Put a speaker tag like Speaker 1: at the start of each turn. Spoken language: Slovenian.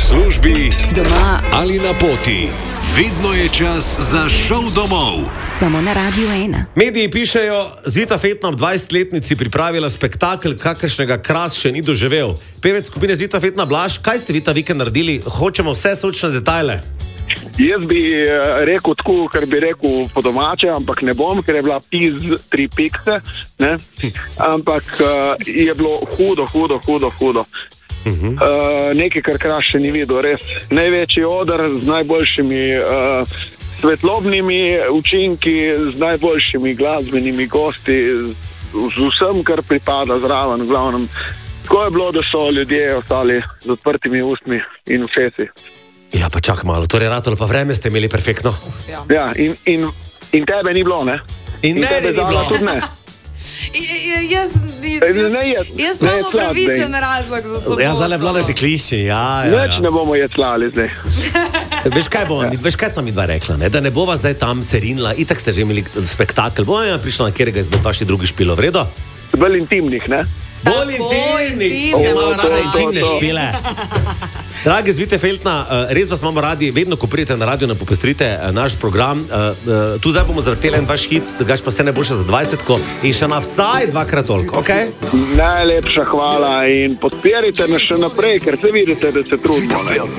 Speaker 1: službi,
Speaker 2: doma
Speaker 1: ali na poti. Vedno je čas za šov domov.
Speaker 2: Samo na Radio 1.
Speaker 3: Mediji pišejo, Zvita Fetna ob 20-letnici pripravila spektakel, kakršnega Kras še ni doživel. Pevec skupine Zvita Fetna Blaž, kaj ste vi ta vikend naredili? Hočemo vse sočne detajle.
Speaker 4: Jaz bi rekel tako, kar bi rekel po domače, ampak ne bom, ker je bila piz 3 pikse, ne? Ampak je bilo hudo. Nekaj, kar Kras še ni videl, res največji oder z najboljšimi svetlobnimi učinki, z najboljšimi glasbenimi gosti, z vsem, kar pripada zraven, glavnem. Tako je bilo, da so ljudje ostali z odprtimi ustmi in ušesi.
Speaker 3: Ja, pa čak malo, torej ratalo pa vreme ste imeli perfektno.
Speaker 4: Ja, in tebe ni bilo, ne?
Speaker 3: In
Speaker 4: tebe
Speaker 3: ni bilo.
Speaker 4: tudi ne.
Speaker 5: Jaz imam upravičen razlog za soboto.
Speaker 3: Ja, zdaj vladate klišči, ja.
Speaker 4: Več ne bomo jeclali zdaj.
Speaker 3: Veš, kaj sem mi dva rekla, ne? Da ne bova zdaj tam serinila, itak ste že imeli spektakel, bomo prišla na kjerega izmed vaših drugih špilov, v redu?
Speaker 4: Bolj intimnih, ne?
Speaker 3: Bolj intimnih, imamo rada intimne špile. Dragi Zvite Fetna, res vas imamo radi, vedno ko pridete na radio, ne popestrite naš program. Tu zdaj bomo zvrteli en vaš hit, drugač pa vse najboljše za 20-ko in še na vsaj 2-krat toliko, okej?
Speaker 4: Najlepša hvala in podpirajte nas še naprej, ker se vidite, da se trudimo.